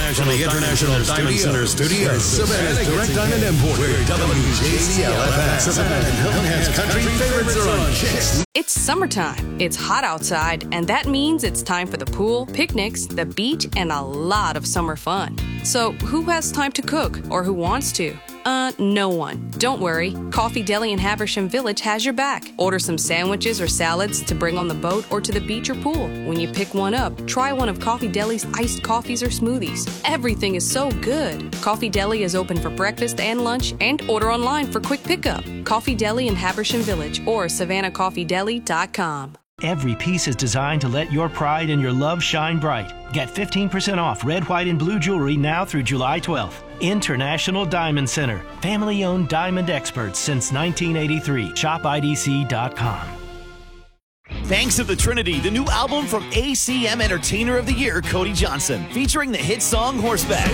From the International Diamond Center Studios, Savannah's Direct Diamond Import, where WJCL-FM and Hilton Head's country favorites are on Kiss. It's summertime. It's hot outside, and that means it's time for the pool, picnics, the beach, and a lot of summer fun. So who has time to cook, or who wants to? No one. Don't worry. Coffee Deli in Haversham Village has your back. Order some sandwiches or salads to bring on the boat or to the beach or pool. When you pick one up, try one of Coffee Deli's iced coffees or smoothies. Everything is so good. Coffee Deli is open for breakfast and lunch, and order online for quick pickup. Coffee Deli in Haversham Village or SavannahCoffeeDeli.com. Every piece is designed to let your pride and your love shine bright. Get 15% off red, white, and blue jewelry now through July 12th. International Diamond Center. Family-owned diamond experts since 1983. ShopIDC.com. Banks of the Trinity, the new album from ACM Entertainer of the Year, Cody Johnson, featuring the hit song Horseback.